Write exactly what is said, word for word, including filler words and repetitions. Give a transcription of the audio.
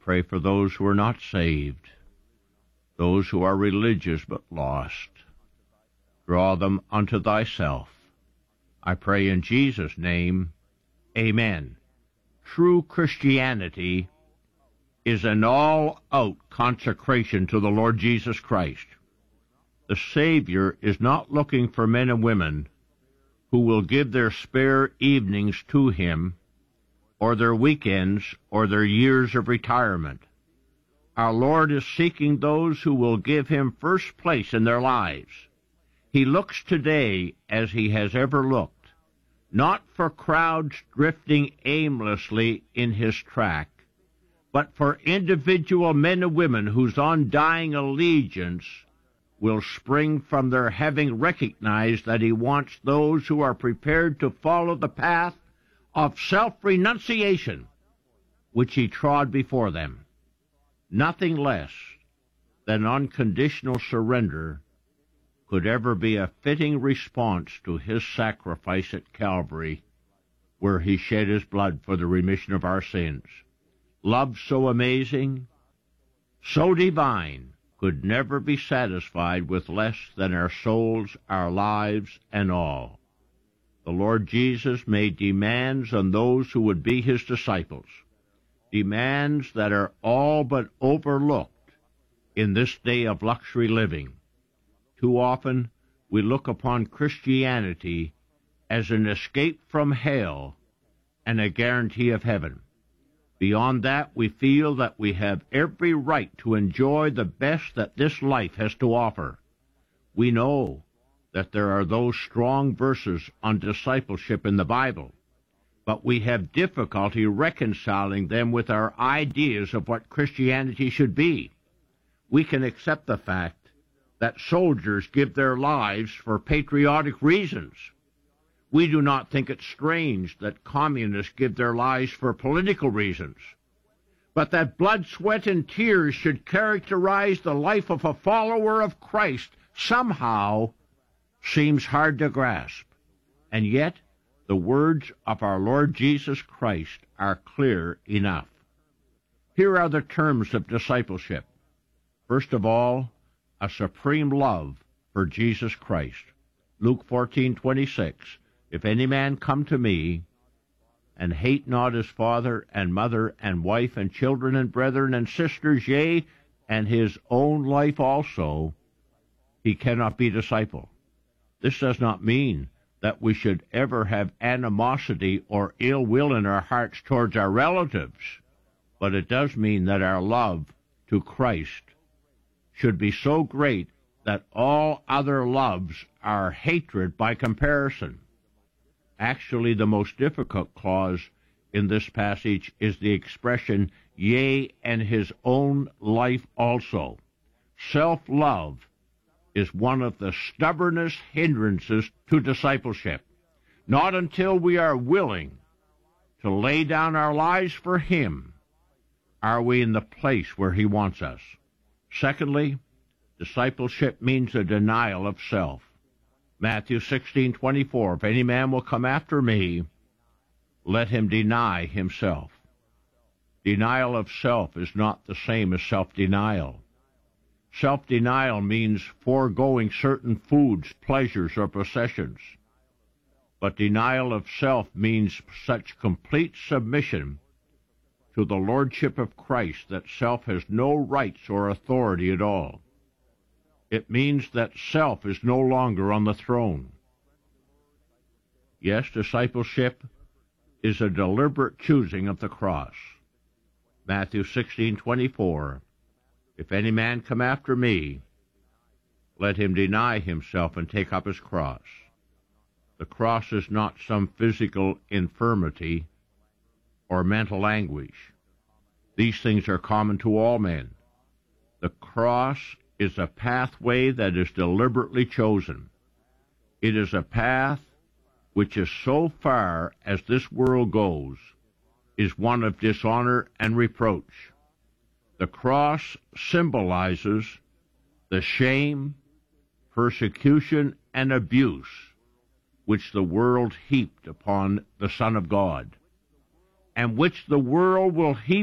pray for those who are not saved, those who are religious but lost. Draw them unto thyself. I pray in Jesus' name, amen. True Christianity is an all-out consecration to the Lord Jesus Christ. The Savior is not looking for men and women who will give their spare evenings to him, or their weekends, or their years of retirement. Our Lord is seeking those who will give him first place in their lives. He looks today as he has ever looked, not for crowds drifting aimlessly in his track, but for individual men and women whose undying allegiance will spring from their having recognized that he wants those who are prepared to follow the path of self-renunciation, which he trod before them. Nothing less than unconditional surrender could ever be a fitting response to his sacrifice at Calvary, where he shed his blood for the remission of our sins. Love so amazing, so divine, could never be satisfied with less than our souls, our lives, and all. The Lord Jesus made demands on those who would be his disciples, demands that are all but overlooked in this day of luxury living. Too often we look upon Christianity as an escape from hell and a guarantee of heaven. Beyond that, we feel that we have every right to enjoy the best that this life has to offer. We know that there are those strong verses on discipleship in the Bible, but we have difficulty reconciling them with our ideas of what Christianity should be. We can accept the fact that soldiers give their lives for patriotic reasons. We do not think it strange that communists give their lives for political reasons. But that blood, sweat, and tears should characterize the life of a follower of Christ somehow seems hard to grasp. And yet, the words of our Lord Jesus Christ are clear enough. Here are the terms of discipleship. First of all, a supreme love for Jesus Christ. Luke fourteen twenty-six, if any man come to me, and hate not his father and mother and wife and children and brethren and sisters, yea, and his own life also, he cannot be disciple. This does not mean that we should ever have animosity or ill will in our hearts towards our relatives, but it does mean that our love to Christ should be so great that all other loves are hatred by comparison. Actually, the most difficult clause in this passage is the expression, yea, and his own life also. Self-love is one of the stubbornest hindrances to discipleship. Not until we are willing to lay down our lives for him are we in the place where he wants us. Secondly, discipleship means a denial of self. Matthew sixteen twenty-four, if any man will come after me, let him deny himself. Denial of self is not the same as self-denial. Self-denial means foregoing certain foods, pleasures, or possessions. But denial of self means such complete submission to the lordship of Christ that self has no rights or authority at all. It means that self is no longer on the throne. Yes, discipleship is a deliberate choosing of the cross. Matthew sixteen twenty-four, if any man come after me, let him deny himself and take up his cross. The cross is not some physical infirmity or mental anguish. These things are common to all men. The cross is a pathway that is deliberately chosen. It is a path which is so far as this world goes, is one of dishonor and reproach. The cross symbolizes the shame, persecution, and abuse which the world heaped upon the Son of God, and which the world will heap